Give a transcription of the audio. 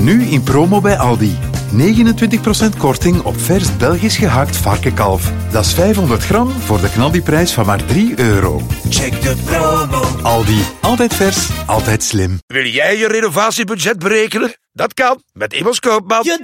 Nu in promo bij Aldi. 29% korting op vers Belgisch gehakt varkenkalf. Dat is 500 gram voor de knaldiprijs van maar €3. Check de promo. Aldi. Altijd vers, altijd slim. Wil jij je renovatiebudget berekenen? Dat kan met Immers Koopman.